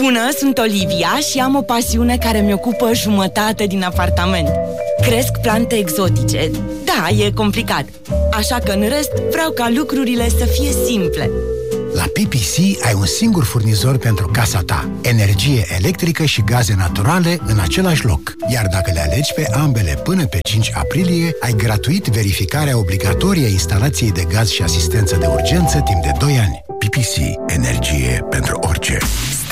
Bună, sunt Olivia și am o pasiune care mi ocupă jumătate din apartament. Cresc plante exotice. Da, e complicat. Așa că în rest vreau ca lucrurile să fie simple. La PPC ai un singur furnizor pentru casa ta. Energie electrică și gaze naturale în același loc. Iar dacă le alegi pe ambele până pe 5 aprilie, ai gratuit verificarea obligatorie a instalației de gaz și asistență de urgență timp de 2 ani. PPC. Energie pentru orice.